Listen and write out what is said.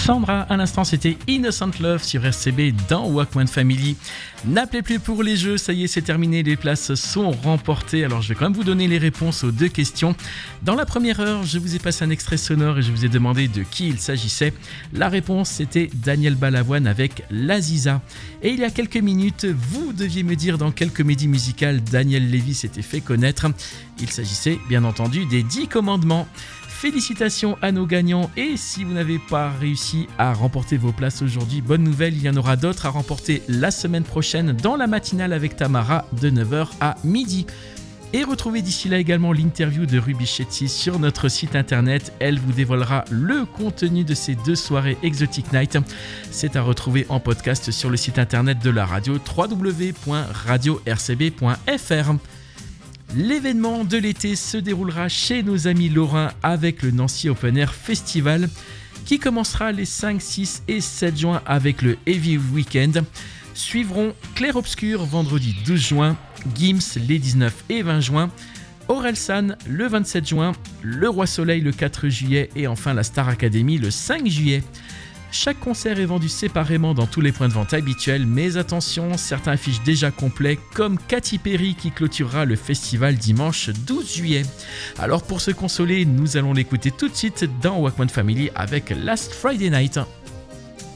Sandra, à l'instant c'était Innocent Love sur RCB dans Walkman Family. N'appelez plus pour les jeux, ça y est, c'est terminé, les places sont remportées. Alors je vais quand même vous donner les réponses aux deux questions. Dans la première heure, je vous ai passé un extrait sonore et je vous ai demandé de qui il s'agissait. La réponse c'était Daniel Balavoine avec L'Aziza. Et il y a quelques minutes, vous deviez me dire dans quelle comédie musicale Daniel Lévy s'était fait connaître. Il s'agissait bien entendu des 10 commandements. Félicitations à nos gagnants, et si vous n'avez pas réussi à remporter vos places aujourd'hui, bonne nouvelle, il y en aura d'autres à remporter la semaine prochaine dans la matinale avec Tamara de 9h à midi. Et retrouvez d'ici là également l'interview de Ruby Chetty sur notre site internet. Elle vous dévoilera le contenu de ces 2 soirées Exotic Night. C'est à retrouver en podcast sur le site internet de la radio www.radio-rcb.fr. L'événement de l'été se déroulera chez nos amis lorrains avec le Nancy Open Air Festival qui commencera les 5, 6 et 7 juin avec le Heavy Weekend. Suivront Clair Obscur vendredi 12 juin, Gims les 19 et 20 juin, Orelsan le 27 juin, Le Roi Soleil le 4 juillet et enfin la Star Academy le 5 juillet. Chaque concert est vendu séparément dans tous les points de vente habituels, mais attention, certains affichent déjà complets, comme Katy Perry qui clôturera le festival dimanche 12 juillet. Alors pour se consoler, nous allons l'écouter tout de suite dans Walkman Family avec Last Friday Night.